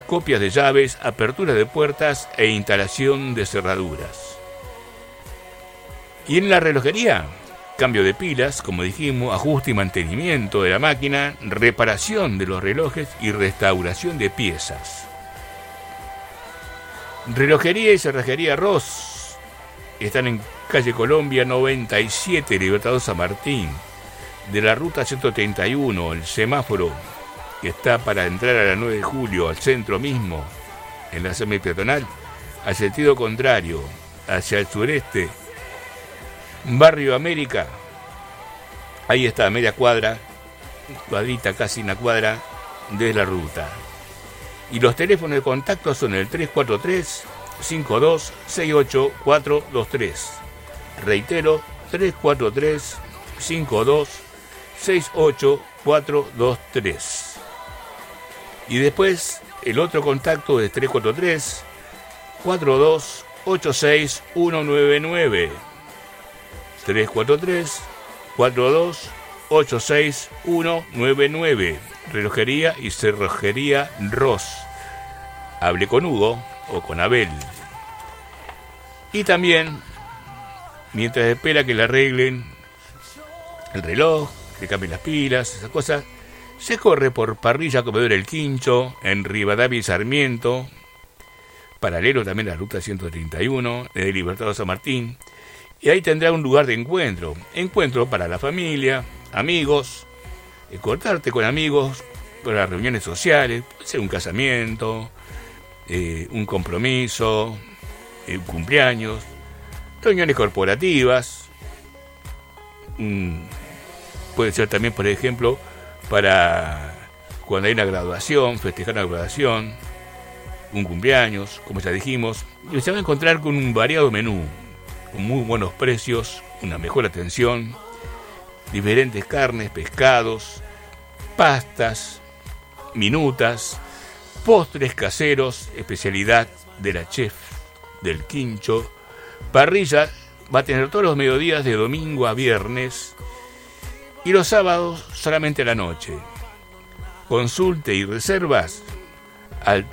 copias de llaves, apertura de puertas e instalación de cerraduras. Y en la relojería, cambio de pilas, como dijimos, ajuste y mantenimiento de la máquina, reparación de los relojes y restauración de piezas. Relojería y cerrajería Ross están en calle Colombia 97, Libertador San Martín, de la ruta 131, el semáforo que está para entrar a la 9 de julio, al centro mismo, en la semipeatonal, al sentido contrario, hacia el sureste, Barrio América. Ahí está, a media cuadra, cuadrita, casi una cuadra de la ruta. Y los teléfonos de contacto son el 343-5268-423. Reitero, 343-5268-423. Y después el otro contacto es 343-4286-199. 343-4286-199. Relojería y cerrajería Ross. Hable con Hugo o con Abel. Y también, mientras espera que le arreglen el reloj, que cambien las pilas, esas cosas, se corre por Parrilla Comedor El Quincho, en Rivadavia y Sarmiento, paralelo también a la ruta 131, de Libertador San Martín, y ahí tendrá un lugar de encuentro para la familia, amigos, encontrarte con amigos, para reuniones sociales, puede ser un casamiento, un compromiso, un cumpleaños, reuniones corporativas, puede ser también, por ejemplo, para cuando hay una graduación, festejar una graduación, un cumpleaños, como ya dijimos, y se va a encontrar con un variado menú, con muy buenos precios, una mejor atención, diferentes carnes, pescados, pastas, minutas, postres caseros, especialidad de la chef del Quincho. Parrilla va a tener todos los mediodías de domingo a viernes y los sábados solamente a la noche. Consulte y reservas al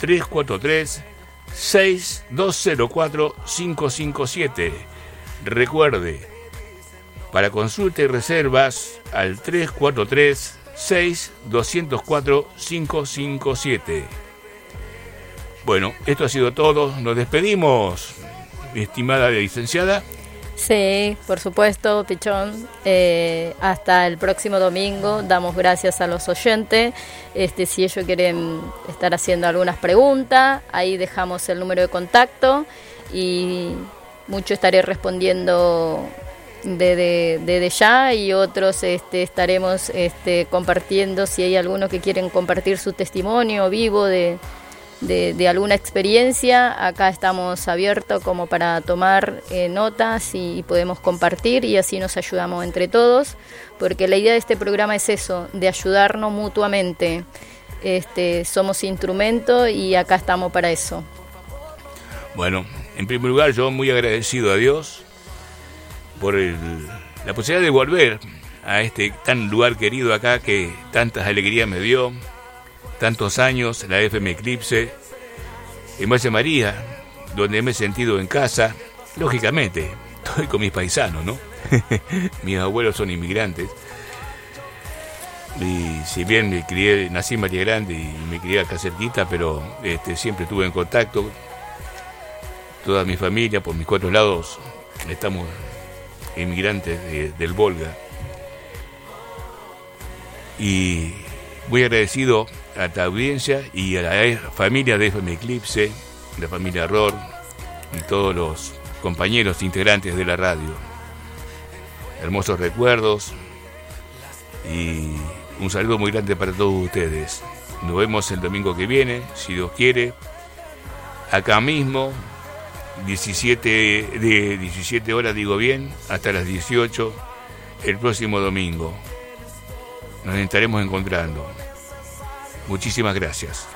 343-6204-557. Recuerde, para consulta y reservas al 343-6204-557. Bueno, esto ha sido todo. Nos despedimos, mi estimada licenciada. Sí, por supuesto, Pichón. Hasta el próximo domingo. Damos gracias a los oyentes. Si ellos quieren estar haciendo algunas preguntas, ahí dejamos el número de contacto y mucho estaré respondiendo desde ya, y otros estaremos compartiendo, si hay algunos que quieren compartir su testimonio vivo de alguna experiencia. Acá estamos abiertos como para tomar notas y podemos compartir, y así nos ayudamos entre todos, porque la idea de este programa es eso, de ayudarnos mutuamente. Somos instrumento y acá estamos para eso. Bueno, en primer lugar, yo muy agradecido a Dios por la posibilidad de volver a este tan lugar querido acá, que tantas alegrías me dio, tantos años, la FM Eclipse, en Valle María, donde me he sentido en casa. Lógicamente, estoy con mis paisanos, ¿no? Mis abuelos son inmigrantes, y si bien nací en María Grande y me crié acá cerquita, pero siempre estuve en contacto. Toda mi familia, por mis cuatro lados, estamos inmigrantes del Volga. Y muy agradecido a tu audiencia y a la familia de FM Eclipse, la familia ROR y todos los compañeros integrantes de la radio. Hermosos recuerdos y un saludo muy grande para todos ustedes. Nos vemos el domingo que viene, si Dios quiere, acá mismo, 17 horas, digo bien, hasta las 18, el próximo domingo. Nos estaremos encontrando. Muchísimas gracias.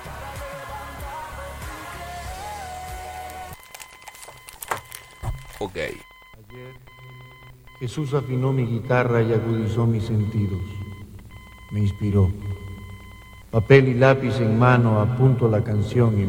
Ok. Ayer Jesús afinó mi guitarra y agudizó mis sentidos. Me inspiró. Papel y lápiz en mano, apunto la canción y